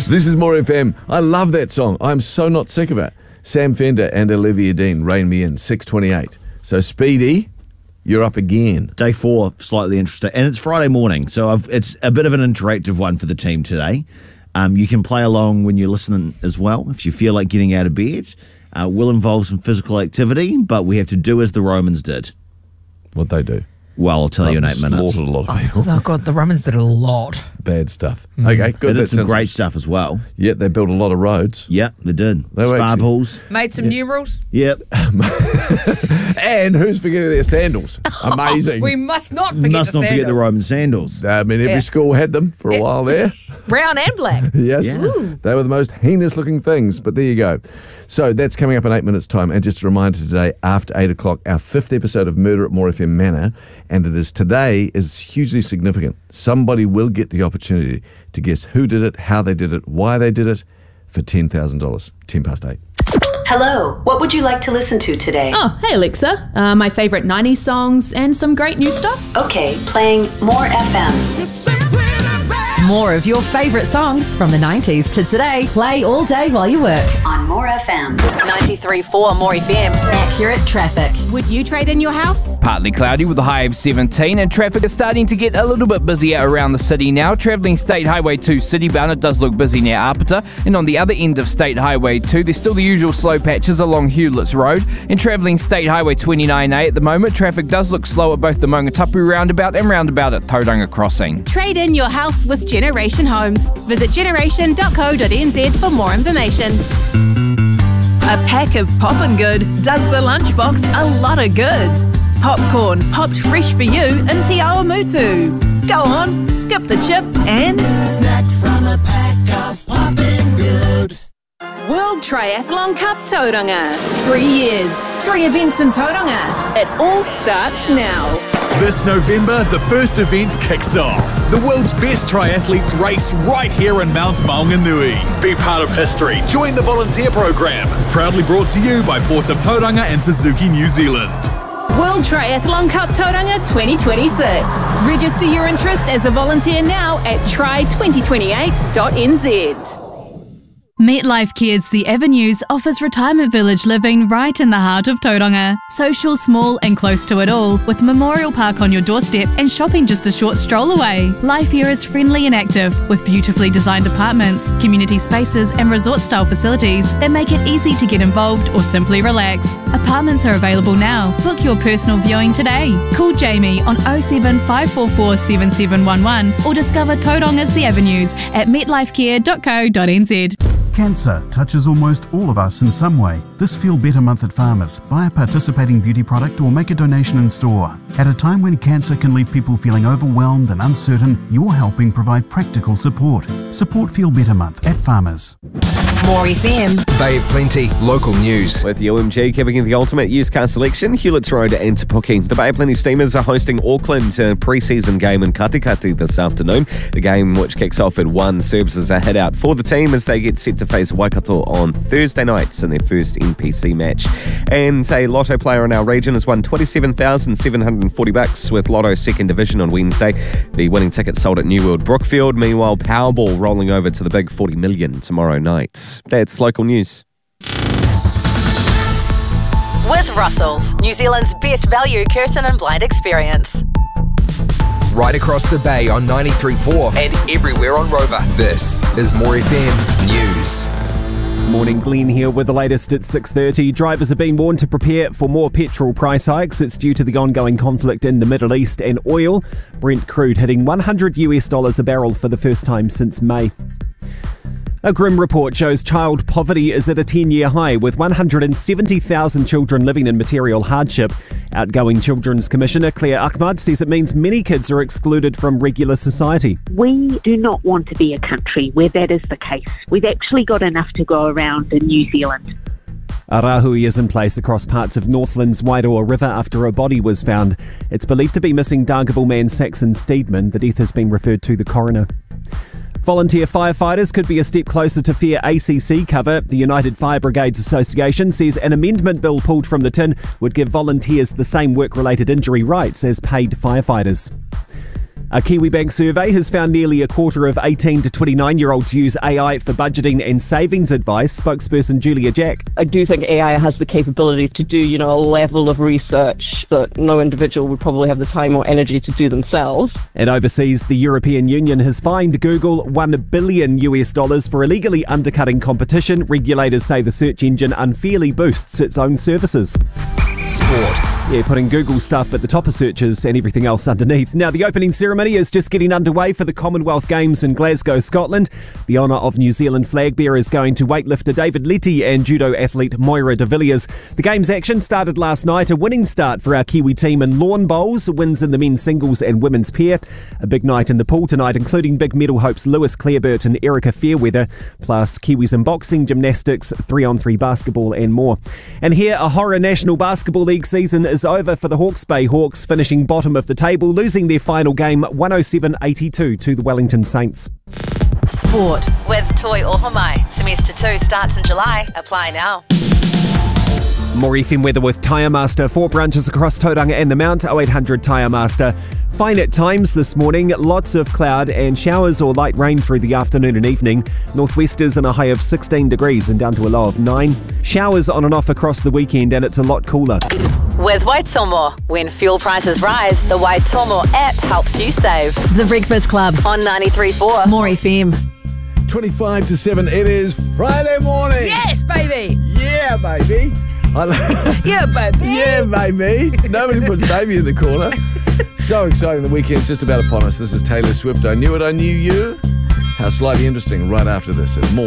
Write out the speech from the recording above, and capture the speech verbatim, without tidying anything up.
This is More F M. I love that song. I'm so not sick of it. Sam Fender and Olivia Dean, Rain Me In, six twenty-eight. So, Speedy, you're up again. Day four, slightly interesting. And it's Friday morning, so I've, it's a bit of an interactive one for the team today. Um, you can play along when you're listening as well, if you feel like getting out of bed. Uh, will involve some physical activity, but we have to do as the Romans did. What'd they do? Well, I'll tell oh, you in eight minutes. Slaughtered a lot of people. Oh, God, the Romans did a lot. Bad stuff. Mm. Okay, good. They did that some great like... stuff as well. Yeah, they built a lot of roads. Yeah, they did. They Spa actually... pools. Made some yeah. numerals. Yep. And who's forgetting their sandals? Amazing. We must not forget Must the not sandals. forget the Roman sandals. I mean, every Yeah. school had them for a Yeah. while there. Brown and black. Yes, Yeah. they were the most heinous looking things, but there you go. So that's coming up in eight minutes' time. And just a reminder today, after eight o'clock, our fifth episode of Murder at More F M Manor, and it is today is hugely significant. Somebody will get the opportunity to guess who did it, how they did it, why they did it, for ten thousand dollars, ten past eight. Hello, what would you like to listen to today? Oh, hey Alexa. Uh, my favourite nineties songs and some great new stuff. Okay, playing More F M. More of your favourite songs from the nineties to today. Play all day while you work. On More F M. ninety-three point four More F M. Accurate traffic. Would you trade in your house? Partly cloudy with a high of seventeen, and traffic is starting to get a little bit busier around the city now. Travelling State Highway two citybound, it does look busy near Apata, and on the other end of State Highway two, there's still the usual slow patches along Hewletts Road. And travelling State Highway twenty-nine A at the moment, traffic does look slow at both the Maungatapu roundabout and roundabout at Tauranga Crossing. Trade in your house with Generation Homes. Visit generation dot co dot n z for more information. A pack of Poppin' Good does the lunchbox a lot of good. Popcorn popped fresh for you in Te Awamutu. Go on, skip the chip and snack from a pack of Poppin' Good. World Triathlon Cup Tauranga. Three years, three events in Tauranga. It all starts now. This November, the first event kicks off. The world's best triathletes race right here in Mount Maunganui. Be part of history. Join the volunteer program. Proudly brought to you by Port of Tauranga and Suzuki New Zealand. World Triathlon Cup Tauranga twenty twenty-six. Register your interest as a volunteer now at try twenty twenty-eight dot n z. MetLife Kids The Avenues offers retirement village living right in the heart of Tauranga. Social, small and close to it all, with Memorial Park on your doorstep and shopping just a short stroll away. Life here is friendly and active, with beautifully designed apartments, community spaces and resort-style facilities that make it easy to get involved or simply relax. Apartments are available now. Book your personal viewing today. Call Jamie on oh seven five four four seven seven one one or discover Tauranga's The Avenues at metlifecare dot co dot n z. Cancer touches almost all of us in some way. This Feel Better Month at Farmers. Buy a participating beauty product or make a donation in store. At a time when cancer can leave people feeling overwhelmed and uncertain, you're helping provide practical support. Support Feel Better Month at Farmers. More F M. Bay of Plenty, local news. With the O M G giving you the ultimate used car selection, Hewletts Road and Te Puke. The Bay of Plenty Steamers are hosting Auckland in a pre-season game in Katikati this afternoon. The game, which kicks off at one, serves as a head-out for the team as they get set to face Waikato on Thursday nights in their first N P C match. And a Lotto player in our region has won twenty-seven thousand seven hundred forty bucks with Lotto's second division on Wednesday. The winning ticket sold at New World Brookfield. Meanwhile, Powerball rolling over to the big forty million tomorrow night. That's local news. With Russell's, New Zealand's best value curtain and blind experience. Right across the bay on ninety-three point four and everywhere on Rover. This is More F M News. Morning, Glenn here with the latest at six thirty. Drivers have been warned to prepare for more petrol price hikes. It's due to the ongoing conflict in the Middle East and oil. Brent crude hitting one hundred US dollars a barrel for the first time since May. A grim report shows child poverty is at a ten-year high, with one hundred seventy thousand children living in material hardship. Outgoing Children's Commissioner Claire Ahmad says it means many kids are excluded from regular society. We do not want to be a country where that is the case. We've actually got enough to go around in New Zealand. A rahui is in place across parts of Northland's Wairoa River after a body was found. It's believed to be missing Dargaville man Saxon Steedman. The death has been referred to the coroner. Volunteer firefighters could be a step closer to fair A C C cover. The United Fire Brigades Association says an amendment bill pulled from the tin would give volunteers the same work-related injury rights as paid firefighters. A Kiwibank survey has found nearly a quarter of eighteen to twenty-nine-year-olds use A I for budgeting and savings advice. Spokesperson Julia Jack. I do think A I has the capability to do, you know, a level of research that no individual would probably have the time or energy to do themselves. And overseas, the European Union has fined Google one billion U S dollars for illegally undercutting competition. Regulators say the search engine unfairly boosts its own services. Sport. Yeah, putting Google stuff at the top of searches and everything else underneath. Now, the opening ceremony is just getting underway for the Commonwealth Games in Glasgow, Scotland. The honour of New Zealand flag bearer is going to weightlifter David Letty and judo athlete Moira de Villiers. The Games action started last night. A winning start for our Kiwi team in lawn bowls, wins in the men's singles and women's pair. A big night in the pool tonight, including big medal hopes Lewis Clareburt and Erica Fairweather, plus Kiwis in boxing, gymnastics, three-on-three basketball and more. And here, a horror National Basketball League season is over for the Hawke's Bay Hawks, finishing bottom of the table, losing their final game one oh seven eighty-two to the Wellington Saints. Sport with Toi Ohomai. Semester two starts in July. Apply now. More F M weather with Tyre Master. Four branches across Tauranga and the Mount. oh eight hundred Tyre Master. Fine at times this morning. Lots of cloud and showers or light rain through the afternoon and evening. Northwesters in a high of sixteen degrees and down to a low of nine. Showers on and off across the weekend and it's a lot cooler. With Waitomo. When fuel prices rise, the Waitomo app helps you save. The Breakfast Club on ninety-three point four More F M. twenty-five to seven, it is Friday morning. Yes, baby. Yeah, baby. I lo- Yeah, baby. Yeah, baby. Nobody puts baby in the corner. So exciting. The weekend's just about upon us. This is Taylor Swift. I Knew It, I Knew You. How slightly interesting right after this. And more.